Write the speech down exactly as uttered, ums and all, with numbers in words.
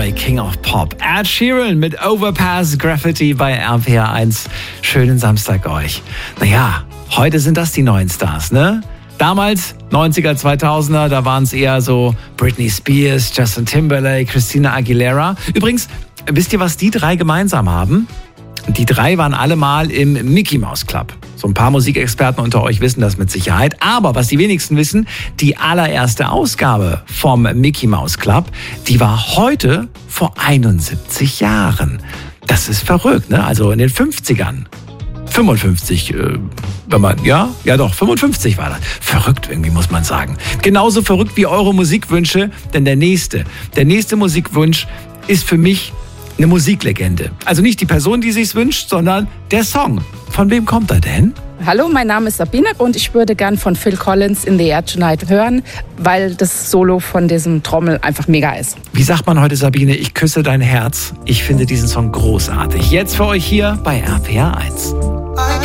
Boy, King of Pop. Ed Sheeran mit Overpass Graffiti bei R P R eins. Schönen Samstag euch. Naja, heute sind das die neuen Stars, ne? Damals, neunziger, zweitausender, da waren es eher so Britney Spears, Justin Timberlake, Christina Aguilera. Übrigens, wisst ihr, was die drei gemeinsam haben? Die drei waren alle mal im Mickey Mouse Club. So ein paar Musikexperten unter euch wissen das mit Sicherheit. Aber was die wenigsten wissen, die allererste Ausgabe vom Mickey Mouse Club, die war heute vor einundsiebzig Jahren. Das ist verrückt, ne? Also in den fünfzigern. fünfundfünfzig, äh, wenn man, ja, ja doch, fünfundfünfzig war das. Verrückt irgendwie, muss man sagen. Genauso verrückt wie eure Musikwünsche, denn der nächste, der nächste Musikwunsch ist für mich eine Musiklegende. Also nicht die Person, die sich's wünscht, sondern der Song. Von wem kommt er denn? Hallo, mein Name ist Sabine und ich würde gern von Phil Collins In the Air Tonight hören, weil das Solo von diesem Trommel einfach mega ist. Wie sagt man heute, Sabine? Ich küsse dein Herz. Ich finde diesen Song großartig. Jetzt für euch hier bei R P R eins.